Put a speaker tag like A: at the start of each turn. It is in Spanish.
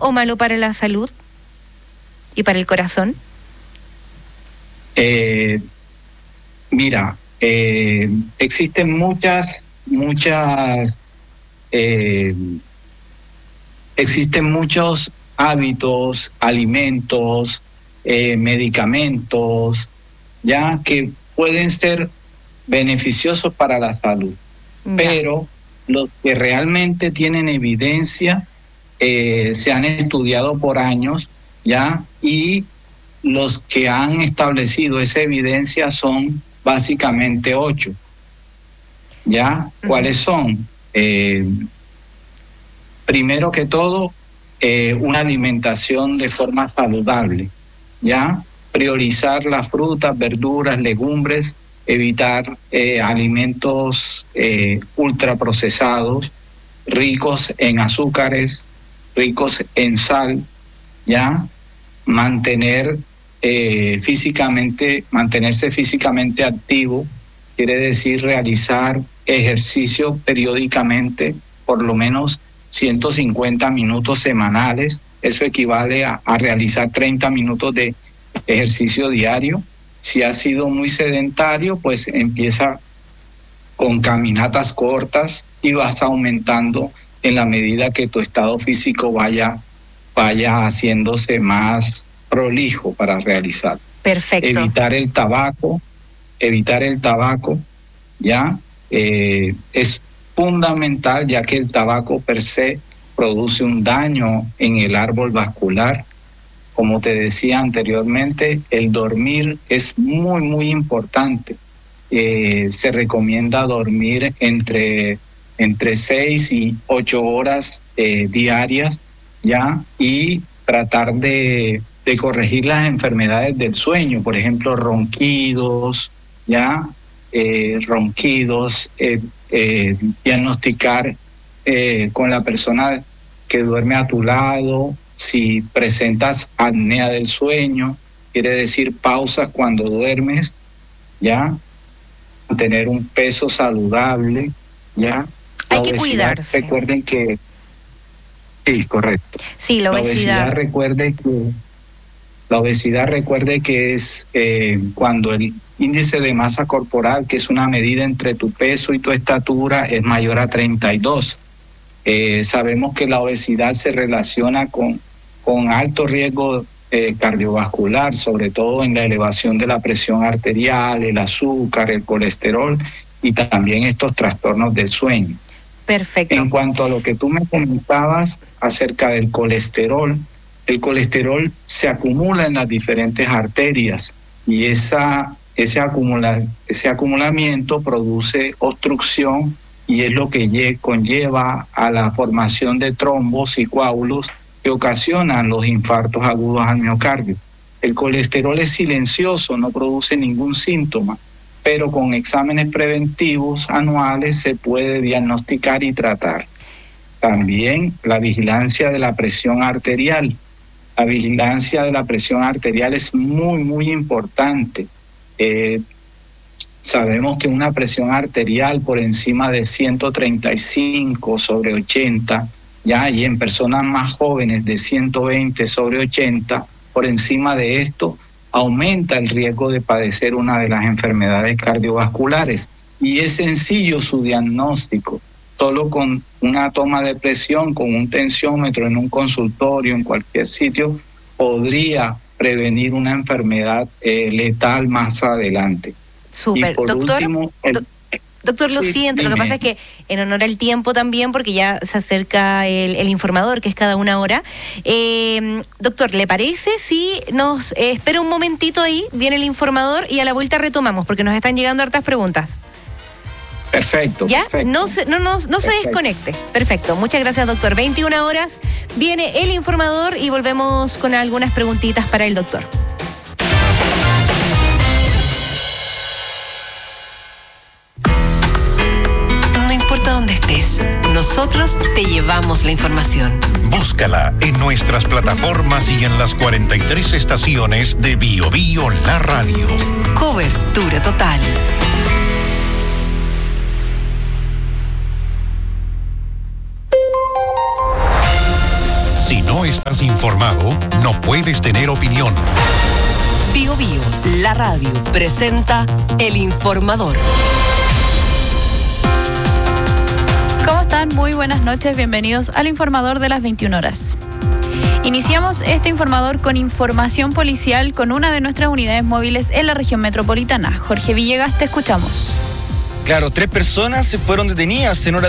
A: o malo para la salud y para el corazón?
B: Mira, existen existen muchos hábitos, alimentos, medicamentos, ya que pueden ser beneficiosos para la salud, pero los que realmente tienen evidencia se han estudiado por años, ya, y los que han establecido esa evidencia son básicamente 8. ¿Ya? ¿Cuáles son? Primero que todo, una alimentación de forma saludable, ¿ya? Priorizar las frutas, verduras, legumbres, evitar alimentos ultraprocesados, ricos en azúcares, ricos en sal, ¿ya? Mantenerse físicamente activo, quiere decir realizar ejercicio periódicamente, por lo menos 150 minutos semanales. Eso equivale a realizar 30 minutos de ejercicio diario. Si ha sido muy sedentario, pues empieza con caminatas cortas y vas aumentando en la medida que tu estado físico vaya haciéndose más prolijo para realizar.
A: Perfecto.
B: Evitar el tabaco, ¿ya? Es fundamental, ya que el tabaco per se produce un daño en el árbol vascular. Como te decía anteriormente, el dormir es muy, muy importante. Se recomienda dormir entre 6 y 8 horas diarias, ¿ya? Y tratar de corregir las enfermedades del sueño, por ejemplo, ronquidos, ¿ya? Diagnosticar con la persona que duerme a tu lado, si presentas apnea del sueño, quiere decir pausas cuando duermes, ¿ya? Tener un peso saludable, ¿ya?
A: Hay que cuidarse.
B: Recuerden que... Sí, correcto.
A: Sí, la obesidad.
B: La obesidad, recuerde que es cuando el índice de masa corporal, que es una medida entre tu peso y tu estatura, es mayor a 32. Sabemos que la obesidad se relaciona con alto riesgo cardiovascular, sobre todo en la elevación de la presión arterial, el azúcar, el colesterol y también estos trastornos del sueño.
A: Perfecto.
B: En cuanto a lo que tú me comentabas acerca del colesterol, el colesterol se acumula en las diferentes arterias y ese acumulamiento produce obstrucción y es lo que conlleva a la formación de trombos y coágulos que ocasionan los infartos agudos al miocardio. El colesterol es silencioso, no produce ningún síntoma, pero con exámenes preventivos anuales se puede diagnosticar y tratar. También la vigilancia de la presión arterial. La vigilancia de la presión arterial es muy, muy importante. Sabemos que una presión arterial por encima de 135/80, ya, y en personas más jóvenes de 120/80, por encima de esto, aumenta el riesgo de padecer una de las enfermedades cardiovasculares. Y es sencillo su diagnóstico. Solo con una toma de presión, con un tensiómetro en un consultorio, en cualquier sitio, podría prevenir una enfermedad letal más adelante.
A: Súper. Doctor, doctor, lo siento, lo que pasa es que en honor al tiempo también, porque ya se acerca el informador, que es cada 1 hora. Doctor, ¿le parece si nos espera un momentito ahí, viene el informador y a la vuelta retomamos, porque nos están llegando hartas preguntas?
B: Perfecto.
A: ¿Ya?
B: Perfecto.
A: No se desconecte. Perfecto. Muchas gracias, doctor. 21 horas, viene el informador y volvemos con algunas preguntitas para el doctor.
C: No importa dónde estés, nosotros te llevamos la información.
D: Búscala en nuestras plataformas y en las 43 estaciones de Bio Bio La Radio.
C: Cobertura total.
D: Si no no estás informado, no puedes tener opinión.
C: Bio Bio, la radio, presenta El Informador.
E: ¿Cómo están? Muy buenas noches, bienvenidos al Informador de las 21 horas. Iniciamos este informador con información policial con una de nuestras unidades móviles en la región metropolitana. Jorge Villegas, te escuchamos.
F: Claro, 3 personas fueron detenidas en horas